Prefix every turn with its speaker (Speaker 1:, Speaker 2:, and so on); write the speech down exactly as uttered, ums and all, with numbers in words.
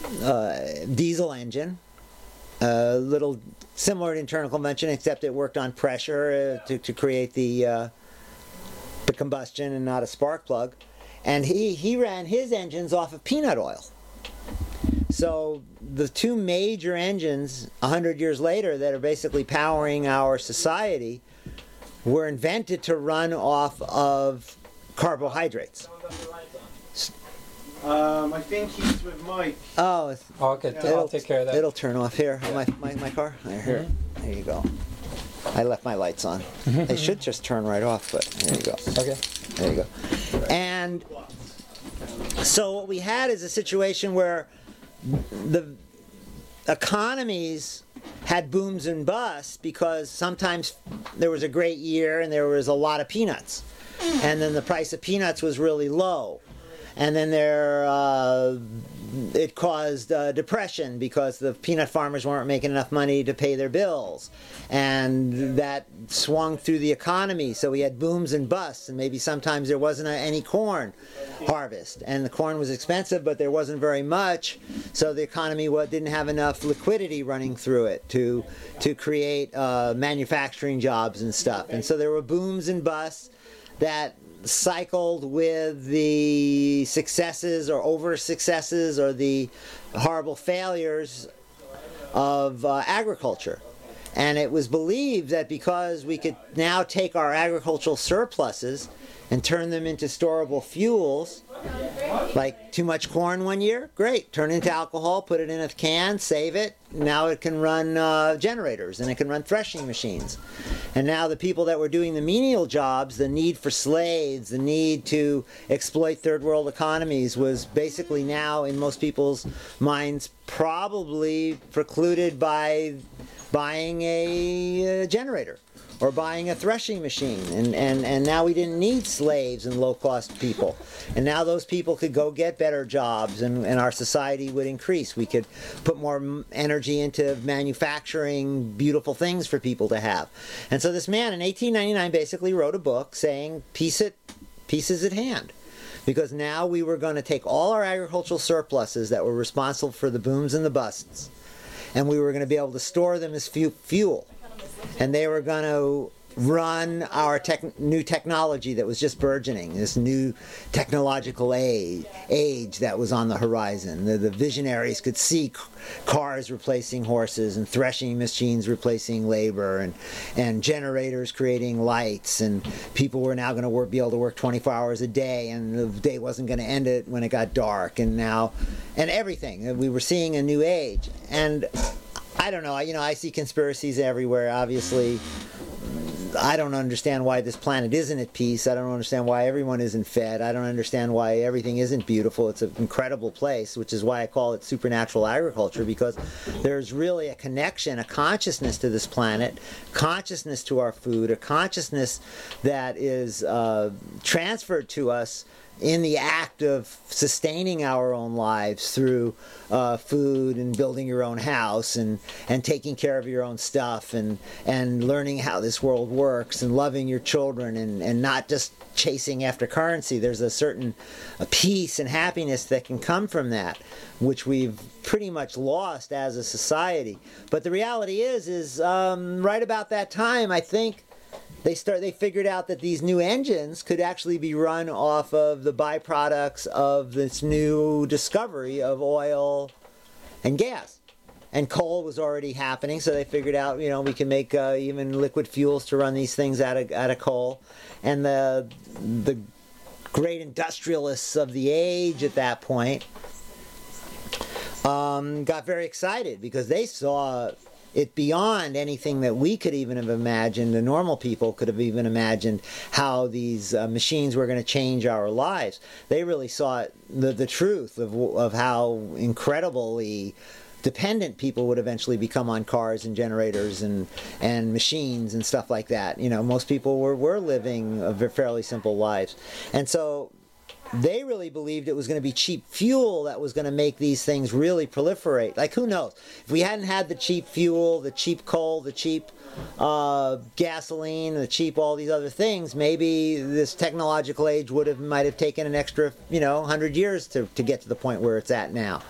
Speaker 1: uh, diesel engine, a little similar to internal combustion, except it worked on pressure uh, to, to create the uh, the combustion and not a spark plug. And he, he ran his engines off of peanut oil. So the two major engines a hundred years later that are basically powering our society were invented to run off of carbohydrates.
Speaker 2: Um, I think he's with Mike.
Speaker 1: Oh, it's,
Speaker 3: Oh, okay,
Speaker 2: Yeah.
Speaker 3: I'll take care of that.
Speaker 1: it'll turn off here. My, my, my car? Here. There you go. I left my lights on. They should just turn right off, but there you go.
Speaker 3: Okay.
Speaker 1: There you go. And so what we had is a situation where the economies had booms and busts because sometimes there was a great year and there was a lot of peanuts. And then the price of peanuts was really low. And then there, uh, it caused uh, depression because the peanut farmers weren't making enough money to pay their bills. And that swung through the economy. So we had booms and busts, and maybe sometimes there wasn't a, any corn harvest. And the corn was expensive, but there wasn't very much. So the economy wa- didn't have enough liquidity running through it to, to create uh, manufacturing jobs and stuff. And so there were booms and busts that cycled with the successes or over successes or the horrible failures of uh, agriculture. And it was believed that because we could now take our agricultural surpluses and turn them into storable fuels, like too much corn one year, great, turn it into alcohol, put it in a can, save it, now it can run uh, generators and it can run threshing machines. And now the people that were doing the menial jobs, the need for slaves, the need to exploit third world economies was basically now in most people's minds probably precluded by buying a, uh generator or buying a threshing machine. And, and, and now we didn't need slaves and low-cost people. And now those people could go get better jobs and, and our society would increase. We could put more m- energy into manufacturing beautiful things for people to have. And so this man in eighteen ninety-nine basically wrote a book saying, peace, it, peace is at hand. Because now we were going to take all our agricultural surpluses that were responsible for the booms and the busts, and we were going to be able to store them as fu- fuel. And they were going to run our tech, new technology that was just burgeoning, this new technological age, age that was on the horizon. The, the visionaries could see c- cars replacing horses and threshing machines replacing labor and, and generators creating lights, and people were now going to work, be able to work twenty-four hours a day, and the day wasn't going to end it when it got dark, and now, and everything. We were seeing a new age. And I don't know, you know, I see conspiracies everywhere, obviously. I don't understand why this planet isn't at peace. I don't understand why everyone isn't fed. I don't understand why everything isn't beautiful. It's an incredible place, which is why I call it supernatural agriculture, because there's really a connection, a consciousness to this planet, consciousness to our food, a consciousness that is uh, transferred to us in the act of sustaining our own lives through uh, food and building your own house and, and taking care of your own stuff and, and learning how this world works and loving your children and, and not just chasing after currency. There's a certain a peace and happiness that can come from that, which we've pretty much lost as a society. But the reality is, is um, right about that time, I think, They start. They figured out that these new engines could actually be run off of the byproducts of this new discovery of oil and gas. And coal was already happening, so they figured out, you know, we can make uh, even liquid fuels to run these things out of out of coal. And the the great industrialists of the age at that point um, got very excited because they saw it beyond anything that we could even have imagined. The normal people could have even imagined how these uh, machines were going to change our lives. They really saw it, the, the truth of, of how incredibly dependent people would eventually become on cars and generators and, and machines and stuff like that. You know, most people were, were living a fairly simple lives. And so they really believed it was going to be cheap fuel that was going to make these things really proliferate. Like, who knows? If we hadn't had the cheap fuel, the cheap coal, the cheap uh, gasoline, the cheap all these other things, maybe this technological age would have might have taken an extra, you know, one hundred years to, to get to the point where it's at now.